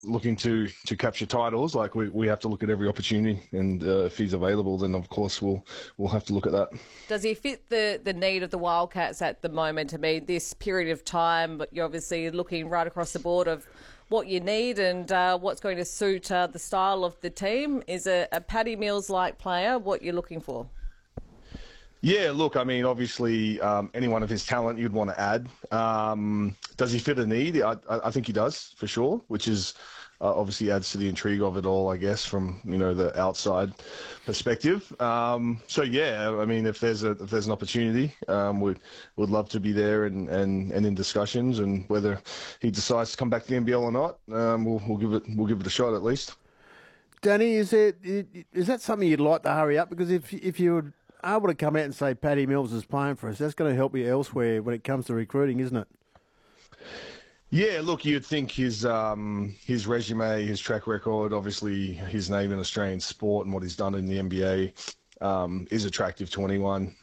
looking to capture titles, like we have to look at every opportunity, and if he's available, then of course we'll have to look at that. Does he fit the need of the Wildcats at the moment? I mean, this period of time, but you're obviously looking right across the board of what you need and what's going to suit the style of the team. Is a Paddy Mills-like player what you're looking for? Yeah, look, I mean, obviously, anyone of his talent you'd want to add. Does he fit a need? I think he does, for sure, which is obviously adds to the intrigue of it all, I guess, from, the outside perspective. So, yeah, I mean, if there's an opportunity, we'd love to be there and in discussions, and whether he decides to come back to the NBL or not, we'll give it a shot at least. Danny, is that something you'd like to hurry up? Because if you were able to come out and say Paddy Mills is playing for us, that's going to help you elsewhere when it comes to recruiting, isn't it? Yeah, look, you'd think his resume, his track record, obviously his name in Australian sport and what he's done in the NBA is attractive to anyone.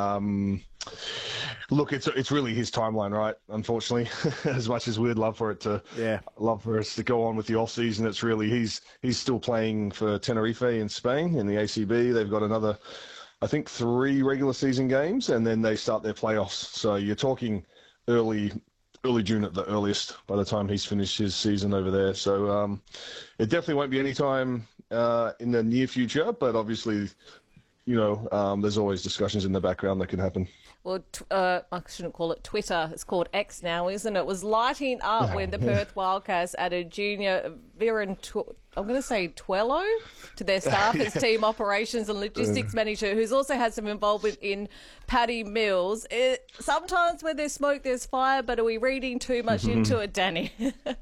Look, it's really his timeline, right? Unfortunately, as much as we'd love for us to go on with the off season, it's really he's still playing for Tenerife in Spain in the ACB. They've got another, I think, 3 regular season games, and then they start their playoffs. So you're talking early June at the earliest by the time he's finished his season over there. So it definitely won't be any time in the near future, but obviously, there's always discussions in the background that can happen. Well, I shouldn't call it Twitter. It's called X now, isn't it? It was lighting up when the Perth Wildcats added junior Viren, I'm going to say Twello, to their staff as team operations and logistics manager, who's also had some involvement in Paddy Mills. Sometimes when there's smoke, there's fire, but are we reading too much into it, Danny?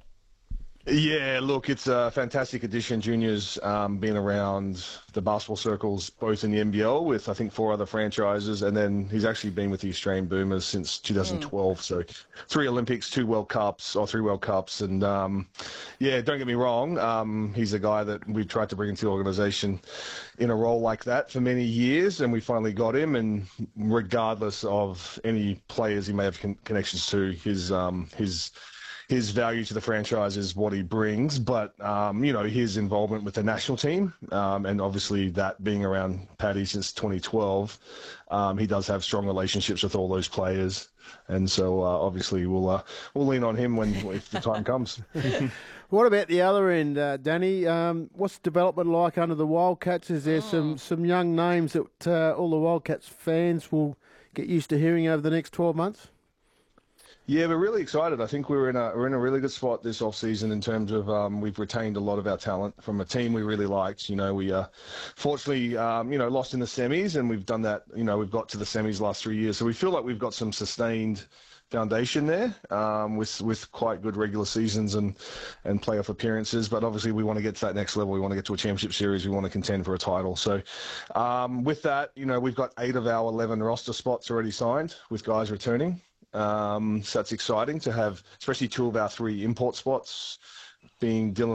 Yeah, look, it's a fantastic addition. Junior's been around the basketball circles, both in the NBL with, I think, 4 other franchises, and then he's actually been with the Australian Boomers since 2012. So 3 Olympics, 3 World Cups, and yeah, don't get me wrong, he's a guy that we've tried to bring into the organisation in a role like that for many years, and we finally got him. And regardless of any players he may have connections to, his value to the franchise is what he brings, but, his involvement with the national team, and obviously that being around Paddy since 2012, he does have strong relationships with all those players. And so, obviously, we'll lean on him if the time comes. What about the other end, Danny? What's development like under the Wildcats? Is there some young names that all the Wildcats fans will get used to hearing over the next 12 months? Yeah, we're really excited. I think we're in a really good spot this off season in terms of we've retained a lot of our talent from a team we really liked. We fortunately lost in the semis, and we've done that. We've got to the semis last 3 years, so we feel like we've got some sustained foundation there with quite good regular seasons and playoff appearances. But obviously we want to get to that next level. We want to get to a championship series. We want to contend for a title. So with that, we've got 8 of our 11 roster spots already signed with guys returning. So that's exciting to have, especially 2 of our 3 import spots being Dylan